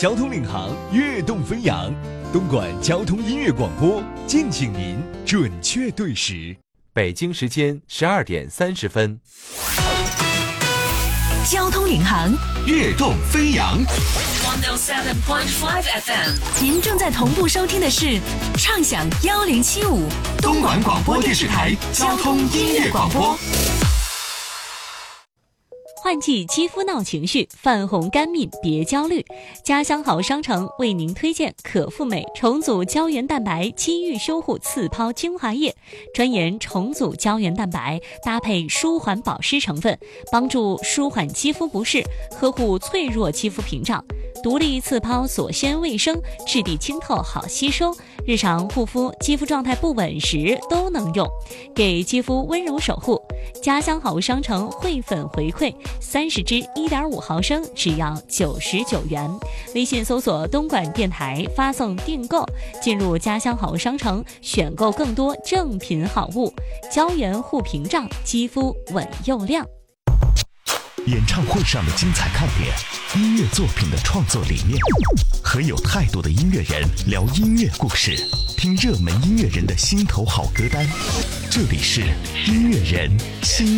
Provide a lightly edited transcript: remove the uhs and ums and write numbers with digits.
交通领航，跃动飞扬。东莞交通音乐广播，敬请您准确对时。 北京时间12点30分。 交通领航， 跃动飞扬。 107.5 FM， 您正在同步收听的是畅享1075 东莞广播电视台交通音乐广播。 换季肌肤闹情绪，泛红干敏别焦虑。家乡好商城为您推荐可复美重组胶原蛋白肌愈修护次抛精华液，专研重组胶原蛋白，搭配舒缓保湿成分，帮助舒缓肌肤不适，呵护脆弱肌肤屏障。独立次抛锁鲜卫生，质地清透好吸收，日常护肤肌肤状态不稳时都能用，给肌肤温柔守护。家乡好商城汇粉回馈30支1.5毫升只要99元，微信搜索东莞电台发送订购，进入家乡好商城选购更多正品好物，胶原护屏障，肌肤稳又亮。 演唱会上的精彩看点，音乐作品的创作理念，和有态度的音乐人聊音乐故事，听热门音乐人的心头好歌单。这里是音乐人心